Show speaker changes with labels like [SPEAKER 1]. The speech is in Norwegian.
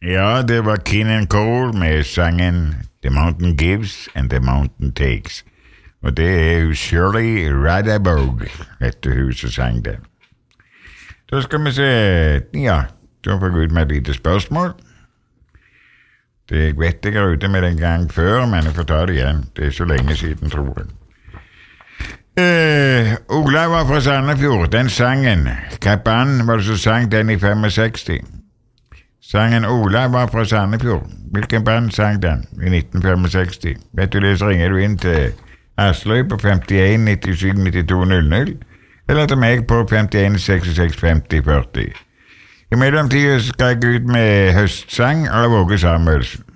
[SPEAKER 1] Ja, det var Kenan Cole med sangen The Mountain Gives and The Mountain Takes. Og det er jo Shirley Radabog, dette huset sang det. Da skal vi se, ja, da får jeg ut med et lite spørsmål. Det vet jeg er ute med en gang før, men jeg får ta det igjen. Det er så lenge siden, tror jeg. Olav var fra Sandefjord, den sangen. Hva band var det som sang den i 65? Sangen Olav var fra Sandefjord. Hvilken band sang den i 1965? Vet du det, så ringer du inn til Asløy på 51 97 92 00, eller til meg på 51 66 50 40. I mellomtiden skal jeg ut med høstsang av Åge Samuelsen.